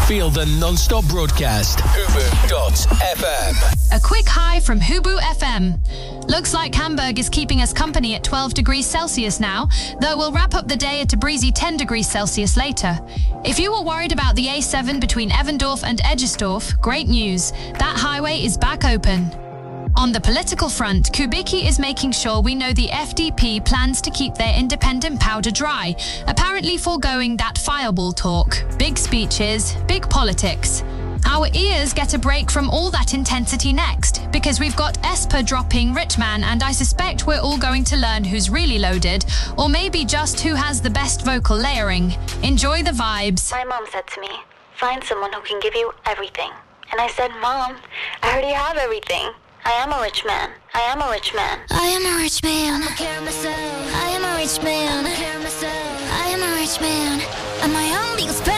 Feel the non-stop broadcast. Hubu.fm. A quick hi from Hubu FM. Looks like Hamburg is keeping us company at 12 degrees Celsius now, though we'll wrap up the day at a breezy 10 degrees Celsius later. If you were worried about the A7 between Evendorf and Edgersdorf, great news. That highway is back open. On the political front, Kubicki is making sure we know the FDP plans to keep their independent powder dry, apparently foregoing that fireball talk. Big speeches, big politics. Our ears get a break from all that intensity next, because we've got Esper dropping Richman, and I suspect we're all going to learn who's really loaded, or maybe just who has the best vocal layering. Enjoy the vibes. My mom said to me, find someone who can give you everything. And I said, Mom, I already have everything. I am a rich man. I am a rich man. I am a rich man. I care myself. I am a rich man. I care myself. I am a rich man. I'm my own biggest